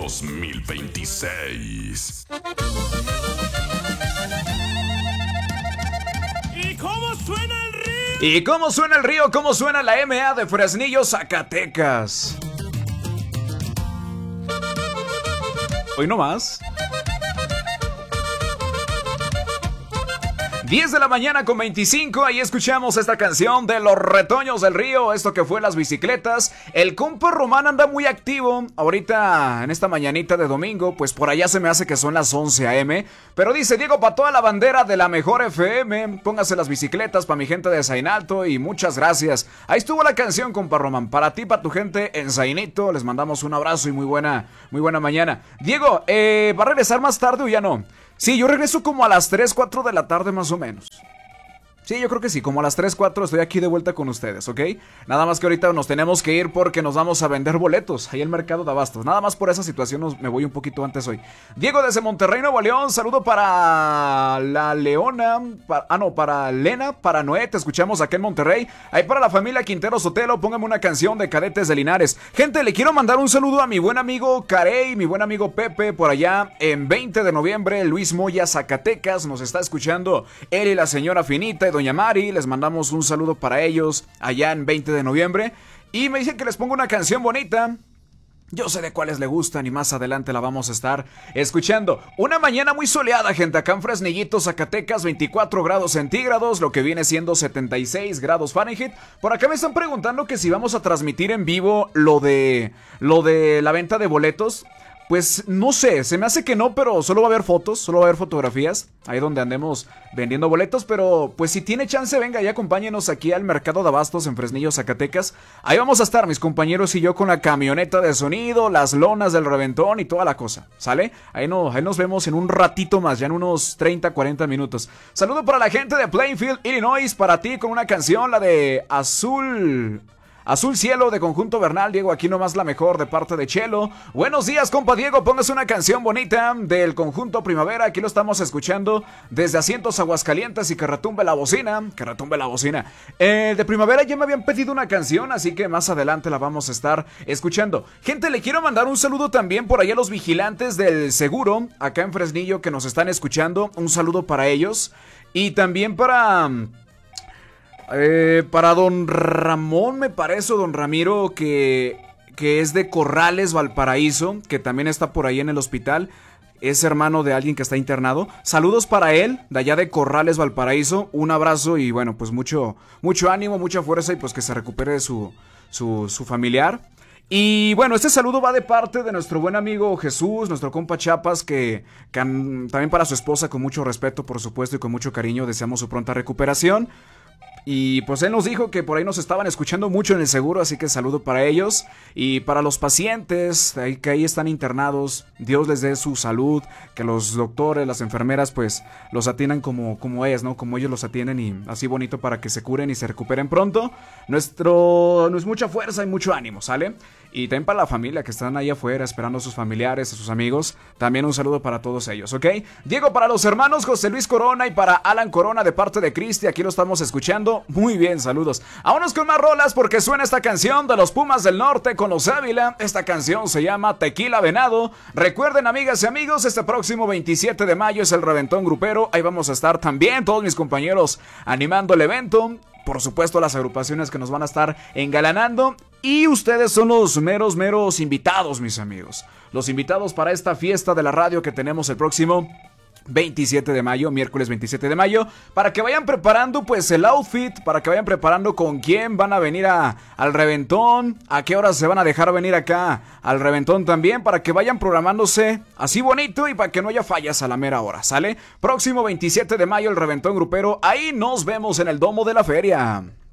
2026. ¿Y cómo suena el río? ¿Y cómo suena el río? ¿Cómo suena la MA de Fresnillo, Zacatecas? Hoy no más. 10 de la mañana con 25, ahí escuchamos esta canción de Los Retoños del Río, esto que fue las bicicletas. El compa Román anda muy activo ahorita en esta mañanita de domingo, pues por allá se me hace que son las 11 a.m. Pero dice, Diego, para toda la bandera de la mejor FM, póngase las bicicletas para mi gente de Zainalto y muchas gracias. Ahí estuvo la canción, compa Román, para ti, para tu gente en Zainito, les mandamos un abrazo y muy buena mañana. Diego, ¿va a regresar más tarde o ya no? Sí, yo regreso como a las 3, 4 de la tarde más o menos. Sí, yo creo que sí, como a las 3, 4 estoy aquí de vuelta con ustedes, ¿ok? Nada más que ahorita nos tenemos que ir porque nos vamos a vender boletos ahí en el mercado de abastos. Nada más por esa situación me voy un poquito antes hoy. Diego desde Monterrey, Nuevo León, saludo para la Leona, para Lena, para Noé, te escuchamos aquí en Monterrey. Ahí para la familia Quintero Sotelo, póngame una canción de Cadetes de Linares. Gente, le quiero mandar un saludo a mi buen amigo Carey, mi buen amigo Pepe, por allá en 20 de noviembre, Luis Moya, Zacatecas, nos está escuchando él y la señora Finita y doña Mari, les mandamos un saludo para ellos allá en 20 de noviembre. Y me dicen que les ponga una canción bonita. Yo sé de cuáles le gustan y más adelante la vamos a estar escuchando. Una mañana muy soleada, gente, acá en Fresnillito, Zacatecas, 24 grados centígrados, lo que viene siendo 76 grados Fahrenheit. Por acá me están preguntando que si vamos a transmitir en vivo lo de la venta de boletos. Pues no sé, se me hace que no, pero solo va a haber fotos, solo va a haber fotografías, ahí donde andemos vendiendo boletos, pero pues si tiene chance, venga y acompáñenos aquí al mercado de abastos en Fresnillo, Zacatecas. Ahí vamos a estar mis compañeros y yo con la camioneta de sonido, las lonas del reventón y toda la cosa, ¿sale? Ahí nos vemos en un ratito más, ya en unos 30, 40 minutos. Saludo para la gente de Plainfield, Illinois, para ti con una canción, la de Azul Cielo de Conjunto Bernal. Diego, aquí nomás la mejor de parte de Chelo. Buenos días, compa Diego, póngase una canción bonita del Conjunto Primavera. Aquí lo estamos escuchando desde Asientos Aguascalientes y que retumbe la bocina. De Primavera ya me habían pedido una canción, así que más adelante la vamos a estar escuchando. Gente, le quiero mandar un saludo también por allá a los vigilantes del seguro, acá en Fresnillo, que nos están escuchando. Un saludo para ellos. Y también para don Ramón, me parece, o don Ramiro, que es de Corrales, Valparaíso, que también está por ahí en el hospital. Es hermano de alguien que está internado. Saludos para él, de allá de Corrales, Valparaíso. Un abrazo y bueno, pues mucho ánimo, mucha fuerza y pues que se recupere su familiar. Y bueno, este saludo va de parte de nuestro buen amigo Jesús, nuestro compa Chapas, que también para su esposa, con mucho respeto, por supuesto, y con mucho cariño, deseamos su pronta recuperación. Y pues él nos dijo que por ahí nos estaban escuchando mucho en el seguro, así que saludo para ellos. Y para los pacientes que ahí están internados, Dios les dé su salud, que los doctores, las enfermeras pues los atiendan como es, ¿no? Como ellos los atienden y así bonito para que se curen y se recuperen pronto. Nos mucha fuerza y mucho ánimo, ¿sale? Y también para la familia que están ahí afuera esperando a sus familiares, a sus amigos, también un saludo para todos ellos, ¿ok? Diego, para los hermanos José Luis Corona y para Alan Corona de parte de Cristi, aquí lo estamos escuchando. Muy bien, saludos. Vámonos con más rolas porque suena esta canción de los Pumas del Norte con los Ávila. Esta canción se llama Tequila Venado. Recuerden, amigas y amigos, este próximo 27 de mayo es el Reventón Grupero. Ahí vamos a estar también todos mis compañeros animando el evento. Por supuesto, las agrupaciones que nos van a estar engalanando. Y ustedes son los meros invitados, mis amigos. Los invitados para esta fiesta de la radio que tenemos el próximo 27 de mayo, miércoles 27 de mayo, para que vayan preparando pues el outfit, para que vayan preparando con quién van a venir al reventón, a qué horas se van a dejar venir acá al reventón también, para que vayan programándose así bonito y para que no haya fallas a la mera hora, ¿sale? Próximo 27 de mayo el Reventón Grupero, ahí nos vemos en el domo de la feria.